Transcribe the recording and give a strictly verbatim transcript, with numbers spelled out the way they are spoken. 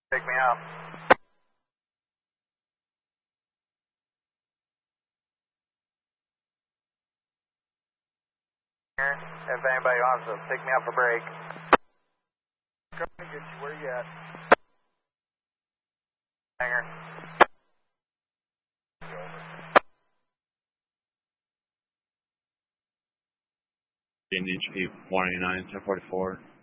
Pick me up. If anybody wants to pick me up a break. Come and get you. Where you at? Hanger. Indian H P one eighty-nine, ten forty-four.